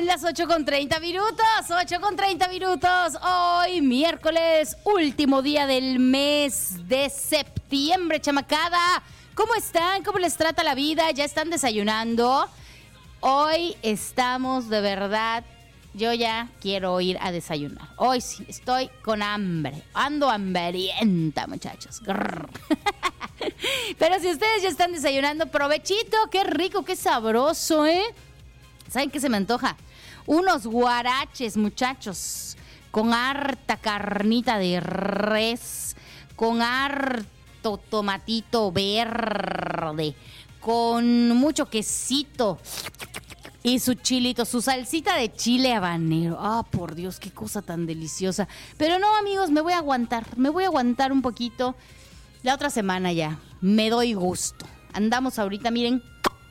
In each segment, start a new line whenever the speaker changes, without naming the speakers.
las 8:30. 8:30. Hoy, miércoles, último día del mes de septiembre, chamacada. ¿Cómo están? ¿Cómo les trata la vida? ¿Ya están desayunando? Hoy estamos de verdad... Yo ya quiero ir a desayunar. Hoy sí, estoy con hambre. Ando hambrienta, muchachos. Grrr. Pero si ustedes ya están desayunando, provechito. Qué rico, qué sabroso, ¿eh? ¿Saben qué se me antoja? Unos guaraches, muchachos. Con harta carnita de res. Con harto tomatito verde. Con mucho quesito. Y su chilito, su salsita de chile habanero. Ah, por Dios, qué cosa tan deliciosa. Pero no, amigos, me voy a aguantar un poquito. La otra semana ya, me doy gusto. Andamos ahorita, miren,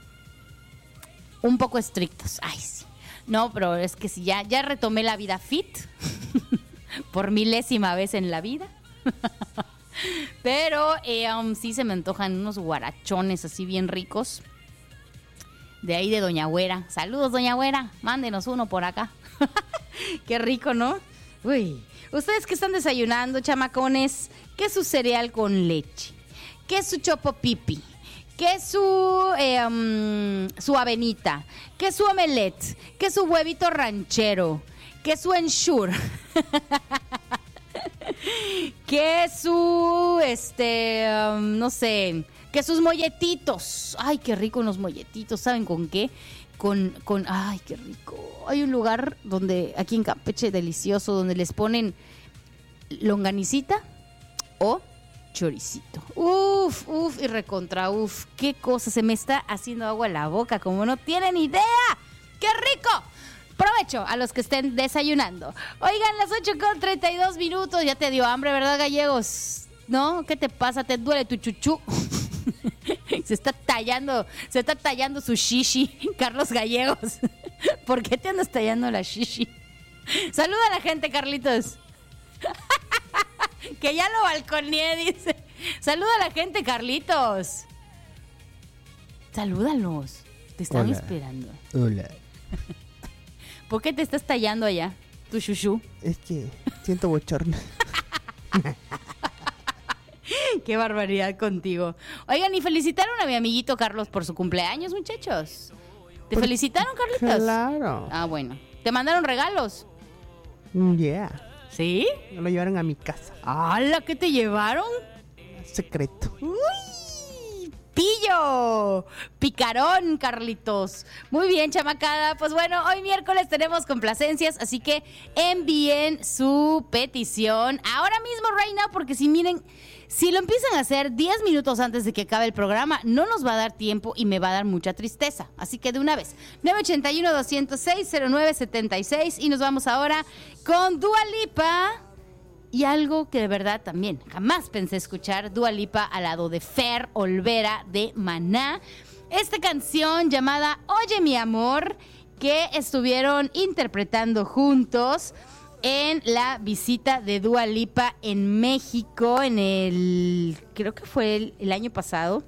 un poco estrictos. Ay, sí. No, pero es que si ya retomé la vida fit. Por 1000ª vez en la vida. Pero sí se me antojan unos guarachones así bien ricos. De ahí de Doña Güera. Saludos, Doña Güera. Mándenos uno por acá. Qué rico, ¿no? Uy. Ustedes que están desayunando, chamacones, ¿qué es su cereal con leche? ¿Qué es su chopo pipi? ¿Qué es su avenita? ¿Qué es su omelette? ¿Qué es su huevito ranchero? ¿Qué es su ensure? ¿Qué es su, no sé... Que sus molletitos. Ay, qué rico unos molletitos. ¿Saben con qué? Ay, qué rico. Hay un lugar donde, aquí en Campeche, delicioso, donde les ponen longanicita o choricito. Uf, y recontra, uf. Qué cosa, se me está haciendo agua en la boca, como no tienen idea. ¡Qué rico! Provecho a los que estén desayunando. Oigan, las 8:32. Ya te dio hambre, ¿verdad, gallegos? ¿No? ¿Qué te pasa? ¿Te duele tu chuchú? Se está tallando su shishi, Carlos Gallegos. ¿Por qué te andas tallando la shishi? Saluda a la gente, Carlitos. Que ya lo balconeé, dice. Saluda a la gente, Carlitos. Salúdalos. Te están esperando.
Hola.
¿Por qué te estás tallando allá, tu shushu?
Es que siento bochorno.
Qué barbaridad contigo. Oigan, y felicitaron a mi amiguito Carlos por su cumpleaños, muchachos. ¿Te felicitaron, Carlitos?
Claro.
Ah, bueno. ¿Te mandaron regalos?
Yeah.
¿Sí?
Me lo llevaron a mi casa.
¡Hala! ¿Qué te llevaron?
Secreto.
¡Uy! ¡Pillo! Picarón, Carlitos. Muy bien, chamacada. Pues bueno, hoy miércoles tenemos complacencias, así que envíen su petición ahora mismo, right now, porque si lo empiezan a hacer 10 minutos antes de que acabe el programa, no nos va a dar tiempo y me va a dar mucha tristeza. Así que de una vez, 981-206-0976 y nos vamos ahora con Dua Lipa. Y algo que de verdad también jamás pensé escuchar, Dua Lipa al lado de Fer Olvera de Maná. Esta canción llamada Oye mi amor, que estuvieron interpretando juntos en la visita de Dua Lipa en México creo que fue el año pasado.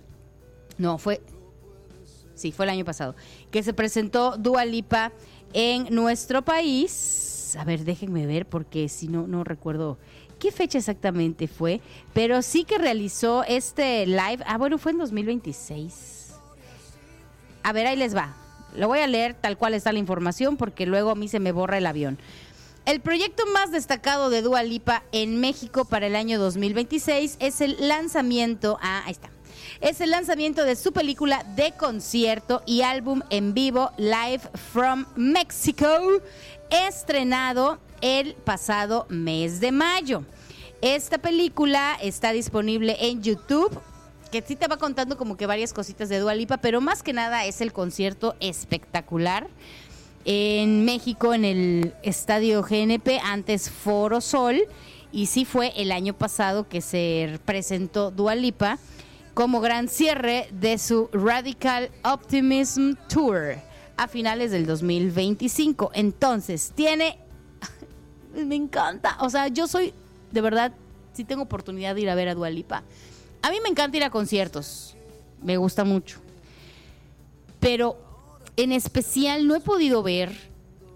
Sí, fue el año pasado, que se presentó Dua Lipa en nuestro país. A ver, déjenme ver porque si no recuerdo qué fecha exactamente fue, pero sí que realizó este live. Bueno, fue en 2026. A ver, ahí les va. Lo voy a leer tal cual está la información porque luego a mí se me borra el avión. El proyecto más destacado de Dua Lipa en México para el año 2026 es el lanzamiento... ahí está. Es el lanzamiento de su película de concierto y álbum en vivo Live from Mexico, estrenado el pasado mes de mayo. Esta película está disponible en YouTube, que sí te va contando como que varias cositas de Dua Lipa, pero más que nada es el concierto espectacular en México, en el Estadio GNP, antes Foro Sol, y sí fue el año pasado que se presentó Dua Lipa como gran cierre de su Radical Optimism Tour a finales del 2025. Entonces, me encanta, o sea, yo soy, de verdad, si tengo oportunidad de ir a ver a Dua Lipa, a mí me encanta ir a conciertos, me gusta mucho, pero en especial no he podido ver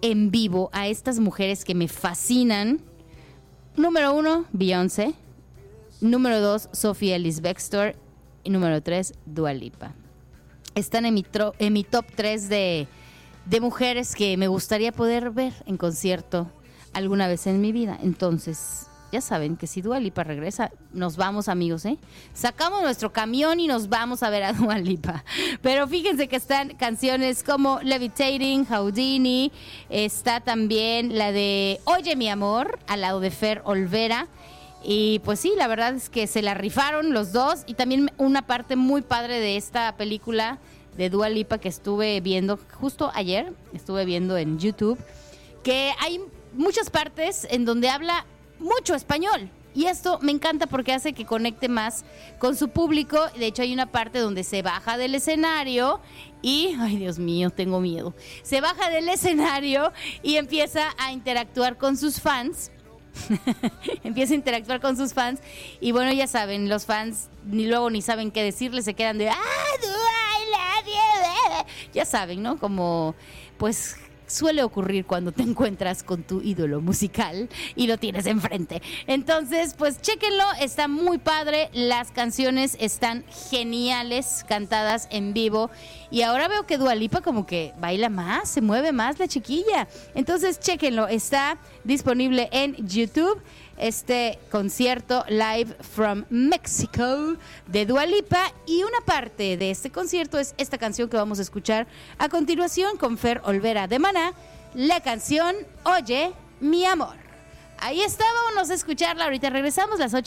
en vivo a estas mujeres que me fascinan. Número 1, Beyoncé. Número 2, Sophia Ellis-Bextor. Y número 3, Dua Lipa. Están en mi top 3 de mujeres que me gustaría poder ver en concierto alguna vez en mi vida. Entonces, ya saben que si Dua Lipa regresa, nos vamos, amigos, ¿eh? Sacamos nuestro camión y nos vamos a ver a Dua Lipa. Pero fíjense que están canciones como Levitating, Houdini, está también la de Oye mi amor, al lado de Fer Olvera. Y pues sí, la verdad es que se la rifaron los dos. Y también una parte muy padre de esta película de Dua Lipa que estuve viendo justo ayer, estuve viendo en YouTube, que hay muchas partes en donde habla mucho español. Y esto me encanta porque hace que conecte más con su público. De hecho, hay una parte donde se baja del escenario y... ¡Ay, Dios mío, tengo miedo! Se baja del escenario y empieza a interactuar con sus fans. Empieza a interactuar con sus fans. Y bueno, ya saben, los fans ni saben qué decirle. Se quedan de... ¡Ah, I love you! Ya saben, ¿no? Como... pues... suele ocurrir cuando te encuentras con tu ídolo musical y lo tienes enfrente. Entonces, pues chéquenlo, está muy padre, las canciones están geniales, cantadas en vivo. Y ahora veo que Dua Lipa como que baila más, se mueve más la chiquilla. Entonces, chéquenlo, está disponible en YouTube. Este concierto live from Mexico de Dua Lipa, y una parte de este concierto es esta canción que vamos a escuchar a continuación con Fer Olvera de Maná, la canción Oye mi amor. Ahí está, vámonos a escucharla. Ahorita regresamos, las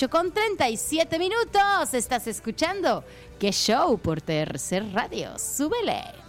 8:37. Estás escuchando Qué Show por Tercer Radio. Súbele.